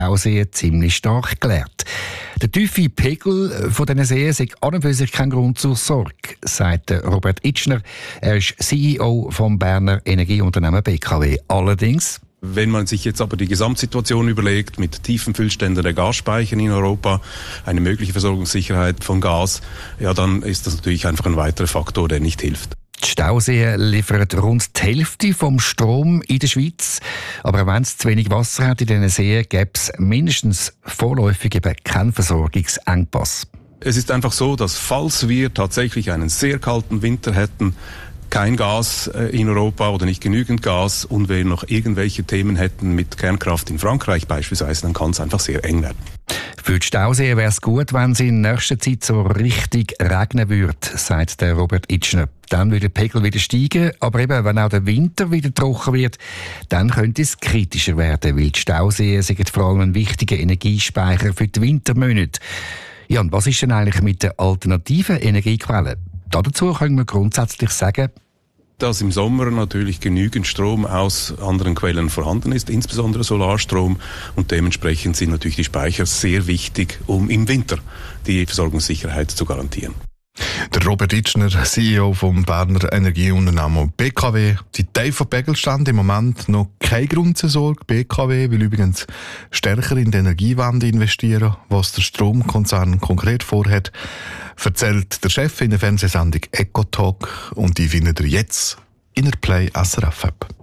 Stauseen ziemlich stark geleert. Der tiefe Pegel von diesen Seen ist an und für sich kein Grund zur Sorge, sagt Robert Itschner. Er ist CEO vom Berner Energieunternehmen BKW. Allerdings, wenn man sich jetzt aber die Gesamtsituation überlegt, mit tiefen Füllständen der Gasspeicher in Europa, eine mögliche Versorgungssicherheit von Gas, ja, dann ist das natürlich einfach ein weiterer Faktor, der nicht hilft. Die Stauseen liefern rund die Hälfte vom Strom in der Schweiz. Aber wenn es zu wenig Wasser hat in diesen Seen, gäbe es mindestens vorläufig eben keinen Versorgungsengpass. Es ist einfach so, dass falls wir tatsächlich einen sehr kalten Winter hätten, kein Gas in Europa oder nicht genügend Gas und wir noch irgendwelche Themen hätten mit Kernkraft in Frankreich beispielsweise, dann kann es einfach sehr eng werden. Für die Stauseen wäre es gut, wenn es in nächster Zeit so richtig regnen würde, sagt der Robert Itschner. Dann würde der Pegel wieder steigen, aber eben, wenn auch der Winter wieder trocken wird, dann könnte es kritischer werden, weil die Stauseen sind vor allem ein wichtiger Energiespeicher für die Wintermonate. Ja, und was ist denn eigentlich mit den alternativen Energiequellen? Dazu können wir grundsätzlich sagen, dass im Sommer natürlich genügend Strom aus anderen Quellen vorhanden ist, insbesondere Solarstrom, und dementsprechend sind natürlich die Speicher sehr wichtig, um im Winter die Versorgungssicherheit zu garantieren. Der Robert Itschner, CEO vom Berner Energieunternehmen BKW. Die tiefen Pegelstände im Moment noch kein Grund zur Sorge. BKW will übrigens stärker in die Energiewende investieren. Was der Stromkonzern konkret vorhat, erzählt der Chef in der Fernsehsendung Ecotalk, und die findet ihr jetzt in der Play SRF App.